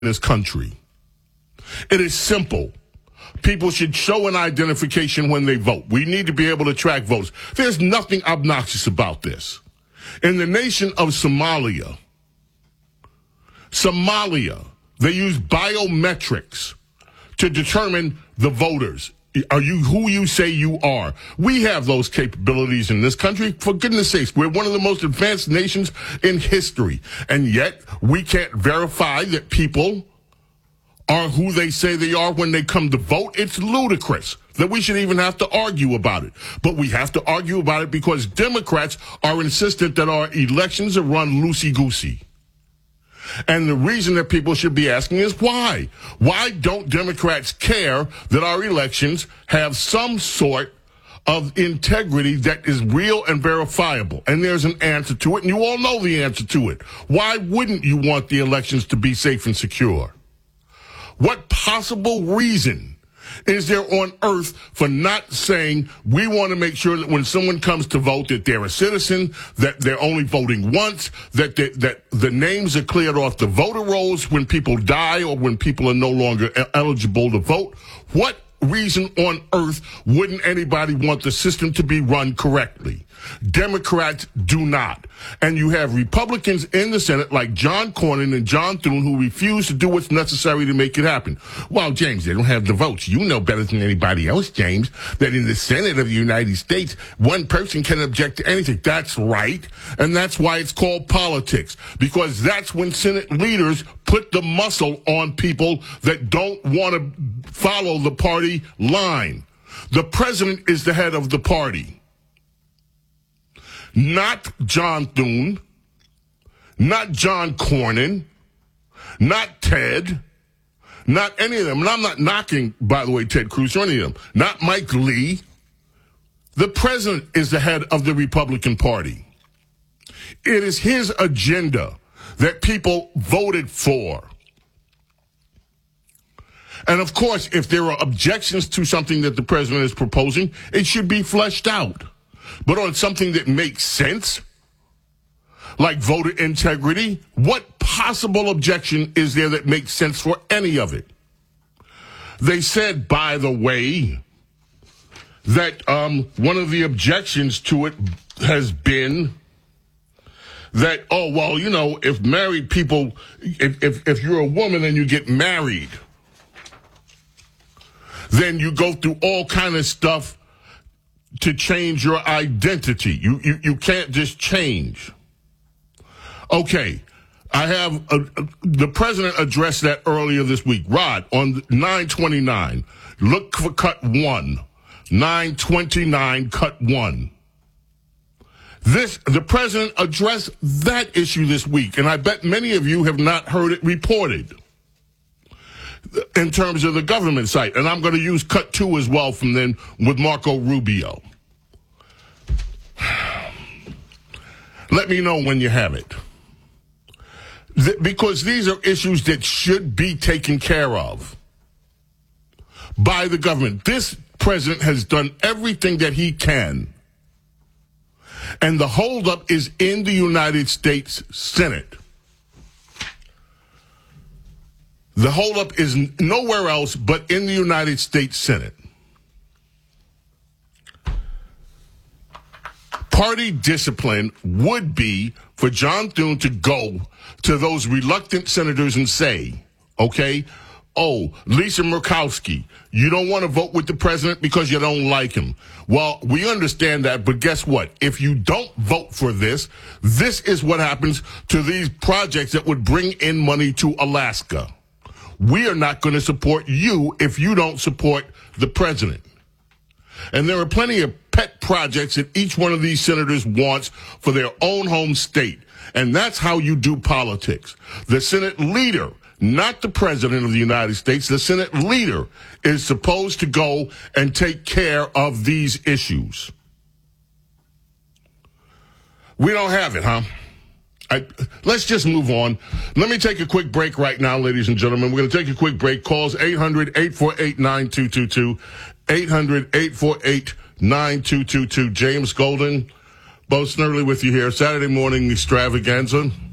this country. It is simple. People should show an identification when they vote. We need to be able to track votes. There's nothing obnoxious about this. In the nation of Somalia, they use biometrics to determine the voters. Are you who you say you are? We have those capabilities in this country. For goodness sakes, we're one of the most advanced nations in history. And yet, we can't verify that people are who they say they are when they come to vote. It's ludicrous that we should even have to argue about it. But we have to argue about it because Democrats are insistent that our elections are run loosey-goosey. And the reason that people should be asking is why? Why don't Democrats care that our elections have some sort of integrity that is real and verifiable? And there's an answer to it, and you all know the answer to it. Why wouldn't you want the elections to be safe and secure? What possible reason is there on earth for not saying we want to make sure that when someone comes to vote that they're a citizen, that they're only voting once, that the names are cleared off the voter rolls when people die or when people are no longer eligible to vote? What reason on earth wouldn't anybody want the system to be run correctly? Democrats do not. And you have Republicans in the Senate like John Cornyn and John Thune who refuse to do what's necessary to make it happen. Well, James, they don't have the votes. You know better than anybody else, James, that in the Senate of the United States, one person can object to anything. That's right. And that's why it's called politics. Because that's when Senate leaders put the muscle on people that don't want to follow the party line. The president is the head of the party. Not John Thune, not John Cornyn, not Ted, not any of them. And I'm not knocking, by the way, Ted Cruz or any of them. Not Mike Lee. The president is the head of the Republican Party. It is his agenda that people voted for. And of course, if there are objections to something that the president is proposing, it should be fleshed out. But on something that makes sense, like voter integrity, what possible objection is there that makes sense for any of it? They said, by the way, that one of the objections to it has been that, oh, well, you know, if married people, if you're a woman and you get married, then you go through all kind of stuff to change your identity. You can't just change. Okay, I have the president addressed that earlier this week. Rod, on 929, look for cut 1. 929, cut 1. The president addressed that issue this week, and I bet many of you have not heard it reported in terms of the government site. And I'm going to use cut 2 as well from then with Marco Rubio. Let me know when you have it. Because these are issues that should be taken care of by the government. This president has done everything that he can. And the holdup is in the United States Senate. The holdup is nowhere else but in the United States Senate. Party discipline would be for John Thune to go to those reluctant senators and say, okay, oh, Lisa Murkowski, you don't want to vote with the president because you don't like him. Well, we understand that, but guess what? If you don't vote for this, this is what happens to these projects that would bring in money to Alaska. We are not going to support you if you don't support the president. And there are plenty of pet projects that each one of these senators wants for their own home state. And that's how you do politics. The Senate leader, not the president of the United States, the Senate leader is supposed to go and take care of these issues. We don't have it, huh? Let's just move on. Let me take a quick break right now, ladies and gentlemen. We're going to take a quick break. Calls 800-848-9222. 800-848-9222. James Golden, Bo Snerdley with you here. Saturday morning extravaganza.